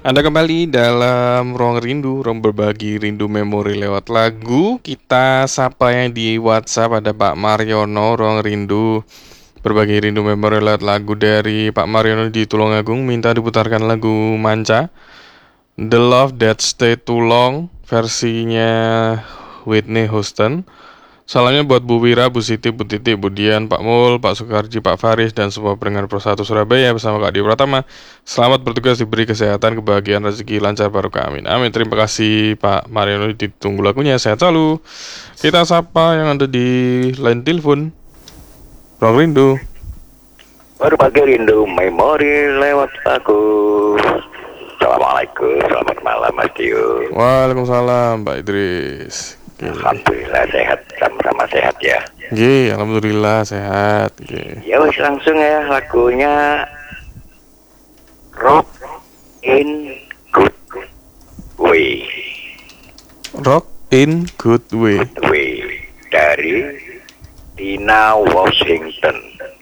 Anda kembali dalam Ruang Rindu, ruang berbagi rindu memori lewat lagu. Kita sapa yang di WhatsApp ada Pak Mariono, Ruang Rindu berbagi rindu memori lewat lagu dari Pak Mariono di Tulungagung. Minta diputarkan lagu Manca, The Love That Stay Too Long, versinya Whitney Houston. Salamnya buat Bu Wira, Bu Siti, Bu Titi, Bu Dian, Pak Mul, Pak Sukarji, Pak Faris, dan semua pendengar Persatu Surabaya bersama Kak Di Pratama. Selamat bertugas, diberi kesehatan, kebahagiaan, rezeki, lancar, barokah, amin. Amin. Terima kasih Pak Mariono, ditunggu lagunya, sehat selalu. Kita sapa yang ada di line telepon. Ruang Rindu. Berbagi rindu memori lewat lagu. Assalamualaikum, selamat malam Mas Tio. Waalaikumsalam Pak Idris. Alhamdulillah sehat, sama-sama sehat ya. Alhamdulillah sehat. Ya wis langsung ya lagunya Rock in Good Way. Rock in Good Way. Dari Dina Washington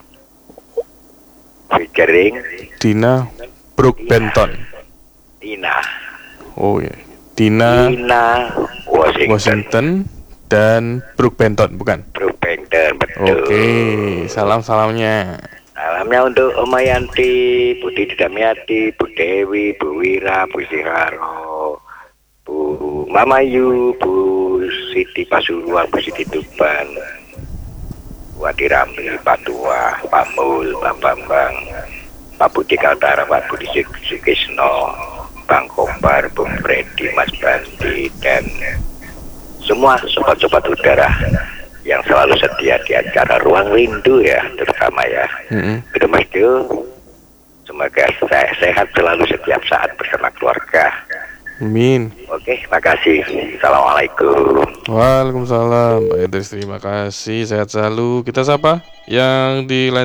featuring Dina Brooke Benton. Dina Washington dan Brooke Benton, bukan? Brooke Benton, betul. Oke, salamnya. Salamnya untuk Oma Yanti, Bu Didi Damiati, Bu Dewi, Bu Wira, Bu Siharo, Bu Mamayu, Bu Siti Pasuruan, Bu Siti Tuban, Bu Adi Ramli, Pak Tua, Pak Mul, Pak Bambang, Pak Budi Kaltara, Pak Budi Sukisno, Bang Kobar, Bung Freddy, Mas Bandi, dan semua sobat-sobat udara yang selalu setia di acara Ruang Rindu ya, terutama ya. Itu Mas Dio, semoga saya sehat selalu setiap saat bersama keluarga. Amin. Oke, makasih. Assalamualaikum. Waalaikumsalam Pak Idris, terima kasih, sehat selalu. Kita sapa yang di line